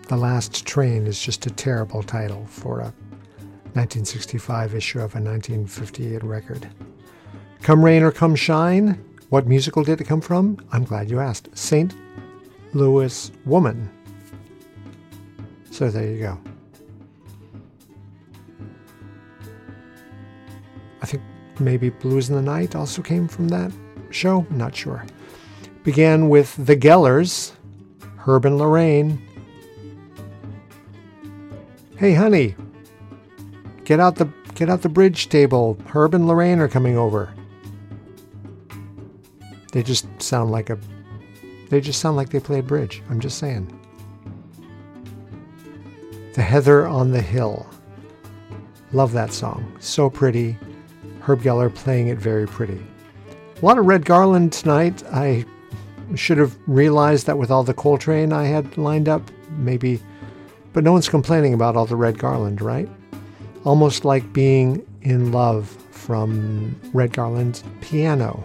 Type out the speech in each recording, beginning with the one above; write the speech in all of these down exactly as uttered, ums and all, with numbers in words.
The Last Train is just a terrible title for a nineteen sixty-five issue of a nineteen fifty-eight record. Come Rain or Come Shine, what musical did it come from? I'm glad you asked. Saint Louis Woman. So there you go. I think maybe Blues in the Night also came from that show. Not sure. Began with the Gellers, Herb and Lorraine. Hey, honey, get out the get out the bridge table. Herb and Lorraine are coming over. They just sound like a. They just sound like they play bridge. I'm just saying. The Heather on the Hill. Love that song. So pretty. Herb Geller playing it very pretty. A lot of Red Garland tonight. I should have realized that with all the Coltrane I had lined up. Maybe. But no one's complaining about all the Red Garland, right? Almost like Being in Love from Red Garland's Piano.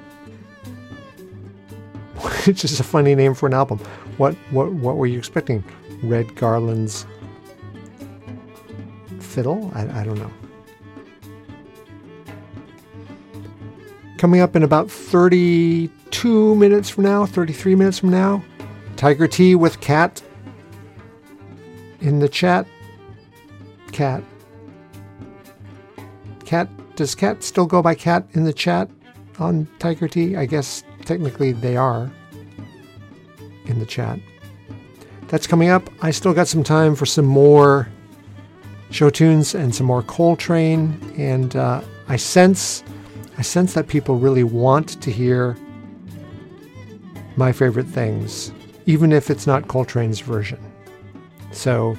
Which is a funny name for an album. What what what were you expecting? Red Garland's Fiddle? I, I don't know. Coming up in about thirty-two minutes from now, thirty-three minutes from now, Tiger T with Cat in the chat. Cat. Cat. Does Cat still go by Cat in the chat on Tiger T? I guess technically they are in the chat. That's coming up. I still got some time for some more show tunes and some more Coltrane. And uh, I sense, I sense that people really want to hear my favorite things, even if it's not Coltrane's version. So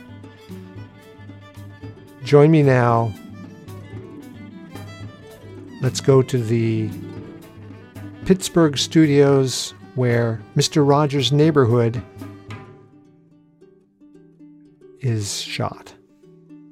join me now. Let's go to the Pittsburgh studios where Mister Rogers' Neighborhood is shot.